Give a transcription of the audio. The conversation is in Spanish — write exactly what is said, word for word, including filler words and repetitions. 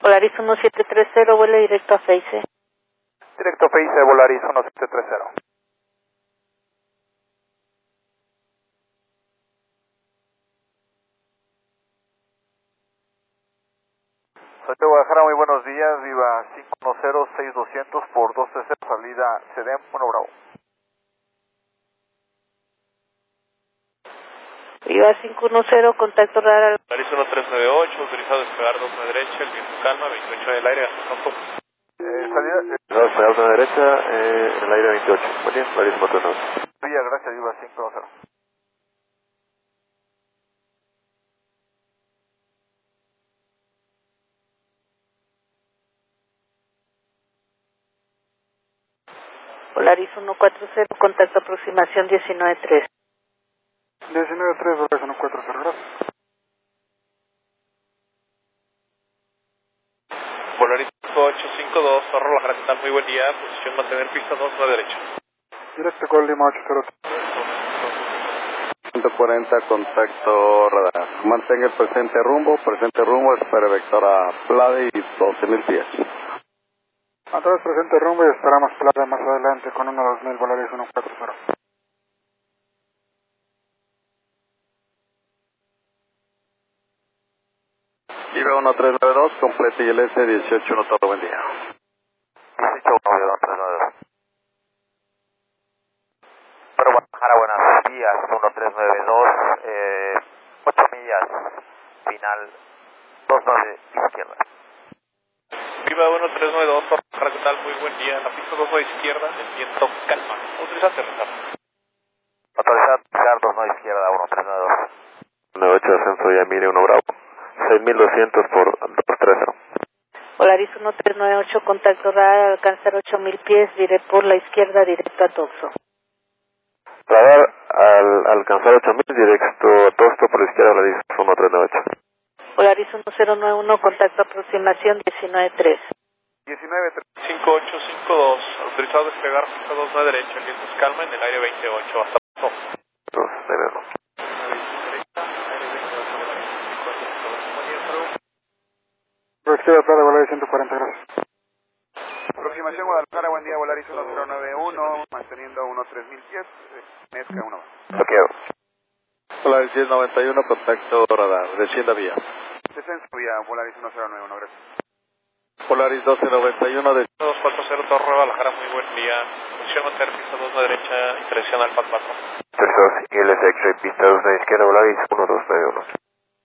Volaris uno siete tres cero, vuela directo a Face. Directo Face, Volaris uno siete tres cero. Soy Guadalajara, muy buenos días, Viva cinco uno cero seis doscientos por dos tres cero, salida C D M uno Bravo. Viva cinco uno cero, contacto radar. Volaris uno tres nueve ocho, autorizado a despegar dos a derecha, el viento calma, veintiocho en el aire, campo. Eh, salida... Eh, No, despegar dos a derecha, eh, en el aire veintiocho. Muy bien, Volaris uno tres nueve. Vía, gracias, Viva cinco uno cero. Volaris uno cuatro cero, contacto aproximación diecinueve tres. diecinueve tres, Volaris uno cuatro cero, gracias. Volaris ocho cinco dos, Zorro, Guadalajara, ¿qué tal? Muy buen día, posición mantener pista dos a derecha. Directo Gol Lima ocho cero. ciento cuarenta, contacto radar. Mantenga el presente rumbo, presente rumbo, espera vector a Plade y doce mil pies. Mantenemos presente rumbo y esperamos Plata más adelante con uno dos mil, Volaris uno cuatro cero. Viva uno tres nueve dos, complete I L S dieciocho uno, todo buen día. dieciocho uno tres nueve dos. Pero Guadalajara, buenos días, uno tres nueve dos, eh, ocho millas, final dos nueve izquierda. Viva uno tres nueve dos, Zorro, Guadalajara, ¿qué tal? Muy buen día, en la pista dos a izquierda, el viento calma, autoriza aterrizar. Autorizado a aterrizar dos nueve izquierda, uno tres nueve dos. nueve ocho, ascenso Yamile uno Bravo. seis mil doscientos por dos tres cero. Volaris uno tres nueve ocho, contacto radar, alcanzar ocho mil pies, diré por la izquierda, directo a Toxo. Radar al alcanzar ocho mil, directo a Tosto por la izquierda, Volaris uno tres nueve ocho. Volaris uno cero nueve uno, contacto aproximación diecinueve tres. diecinueve tres. cinco ocho cinco dos, autorizado a despegar pista dos a derecha, el viento calma en el aire veintiocho, hasta pronto. dos cero. Proxima Plata, Volaris ciento cuarenta, gracias. Aproximación Guadalajara, buen día, Volaris uno cero nueve uno, manteniendo uno tres mil pies, mezcla uno. Bloqueo. Volaris diez noventa y uno, contacto radar, descienda vía. Descenso vía, Volaris uno cero nueve uno, gracias. Polaris doce noventa y uno, de dos cuatro cero, Torre, Guadalajara, muy buen día. Posición mantener pista dos a derecha, interacción Alfa cuatro. I L S X-ray, pista dos a izquierda, Volaris uno dos nueve uno.